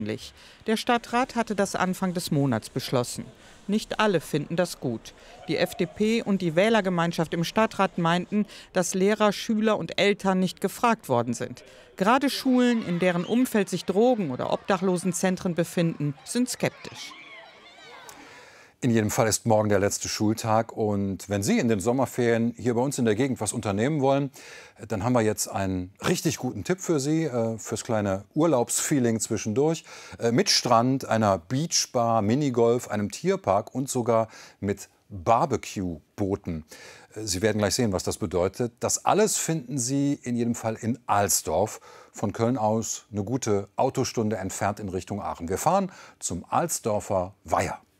Der Stadtrat hatte das Anfang des Monats beschlossen. Nicht alle finden das gut. Die FDP und die Wählergemeinschaft im Stadtrat meinten, dass Lehrer, Schüler und Eltern nicht gefragt worden sind. Gerade Schulen, in deren Umfeld sich Drogen- oder Obdachlosenzentren befinden, sind skeptisch. In jedem Fall ist morgen der letzte Schultag. Und wenn Sie in den Sommerferien hier bei uns in der Gegend was unternehmen wollen, dann haben wir jetzt einen richtig guten Tipp für Sie, fürs kleine Urlaubsfeeling zwischendurch. Mit Strand, einer Beachbar, Minigolf, einem Tierpark und sogar mit Barbecue-Booten. Sie werden gleich sehen, was das bedeutet. Das alles finden Sie in jedem Fall in Alsdorf. Von Köln aus eine gute Autostunde entfernt in Richtung Aachen. Wir fahren zum Alsdorfer Weiher.